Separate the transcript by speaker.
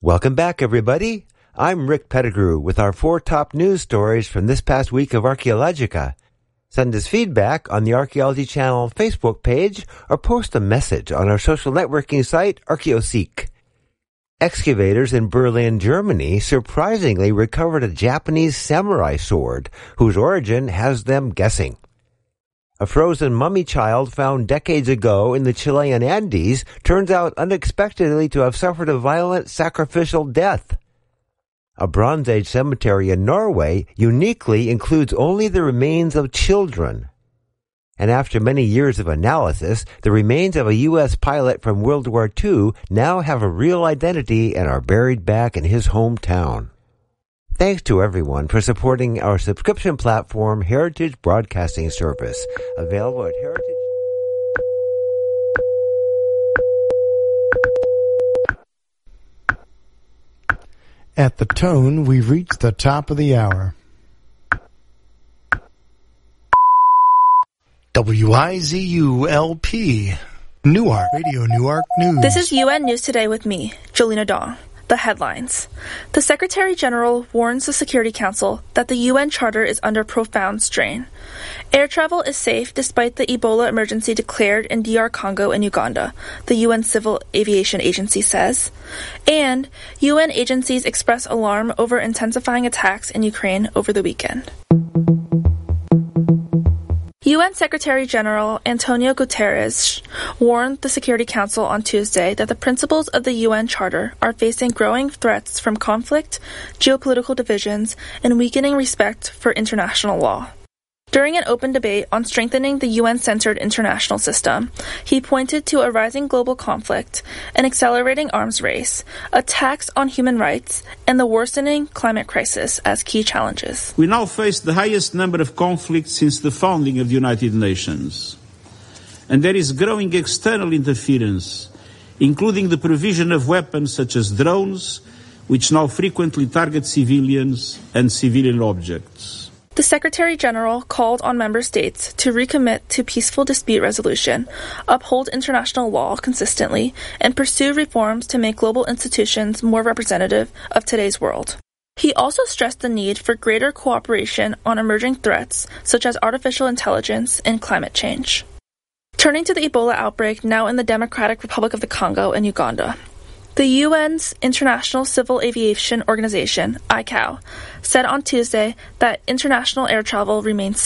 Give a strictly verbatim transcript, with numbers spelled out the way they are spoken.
Speaker 1: Welcome back, everybody. I'm Rick Pettigrew with our four top news stories from this past week of Archaeologica. Send us feedback on the Archaeology Channel Facebook page or post a message on our social networking site, ArchaeoSeek. Excavators in Berlin, Germany surprisingly recovered a Japanese samurai sword whose origin has them guessing. A frozen mummy child found decades ago in the Chilean Andes turns out unexpectedly to have suffered a violent sacrificial death. A Bronze Age cemetery in Norway uniquely includes only the remains of children. And after many years of analysis, the remains of a U S pilot from World War Two now have a real identity and are buried back in his hometown. Thanks to everyone for supporting our subscription platform, Heritage Broadcasting Service, available at Heritage.
Speaker 2: At the tone, we've reached the top of the hour. W I Z U L P, Newark, Radio Newark News.
Speaker 3: This is U N News Today with me, Jolena Daw. The headlines. The Secretary General warns the Security Council that the U N Charter is under profound strain. Air travel is safe despite the Ebola emergency declared in D R Congo and Uganda, the U N Civil Aviation Agency says. And U N agencies express alarm over intensifying attacks in Ukraine over the weekend. U N Secretary General Antonio Guterres warned the Security Council on Tuesday that the principles of the U N Charter are facing growing threats from conflict, geopolitical divisions, and weakening respect for international law. During an open debate on strengthening the U N-centered international system, he pointed to a rising global conflict, an accelerating arms race, attacks on human rights, and the worsening climate crisis as key challenges.
Speaker 4: We now face the highest number of conflicts since the founding of the United Nations. And there is growing external interference, including the provision of weapons such as drones, which now frequently target civilians and civilian objects.
Speaker 3: The Secretary General called on member states to recommit to peaceful dispute resolution, uphold international law consistently, and pursue reforms to make global institutions more representative of today's world. He also stressed the need for greater cooperation on emerging threats such as artificial intelligence and climate change. Turning to the Ebola outbreak now in the Democratic Republic of the Congo and Uganda. The U N's International Civil Aviation Organization, I C A O, said on Tuesday that international air travel remains